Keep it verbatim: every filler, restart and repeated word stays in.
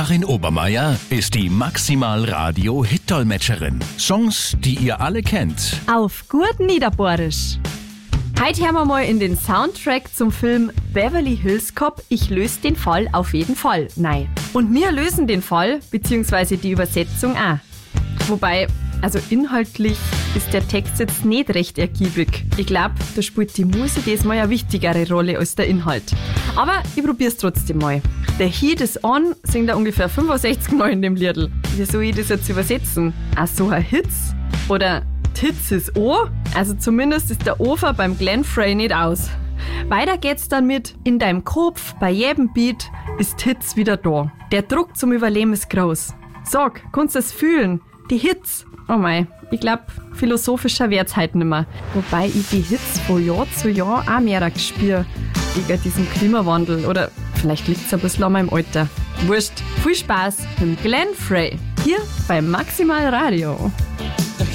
Karin Obermeier ist die Maximal Radio Hit-Dolmetscherin. Songs, die ihr alle kennt. Auf gut Niederbohrisch. Heute hören wir mal in den Soundtrack zum Film Beverly Hills Cop. Ich löse den Fall auf jeden Fall. Nein. Und wir lösen den Fall, beziehungsweise die Übersetzung auch. Wobei, also inhaltlich ist der Text jetzt nicht recht ergiebig. Ich glaube, da spielt die Musik diesmal eine wichtigere Rolle als der Inhalt. Aber ich probier's trotzdem mal. Der Heat is on singt er ungefähr fünfundsechzig Mal in dem Liedl. Wie soll ich das jetzt übersetzen? Ach so, ein Hitz? Oder Titz ist O? Also zumindest ist der Ofer beim Glenn Frey nicht aus. Weiter geht's dann mit: In deinem Kopf, bei jedem Beat, ist Hitz wieder da. Der Druck zum Überleben ist groß. Sag, kannst du das fühlen? Die Hits. Oh mei, ich glaub, philosophischer wird's heute nimmer. Wobei ich die Hits von Jahr zu Jahr auch mehr spüre. Wegen diesem Klimawandel. Oder vielleicht liegt's ein bisschen an meinem Alter. Wurscht. Viel Spaß mit Glenn Frey. Hier beim Maximal Radio.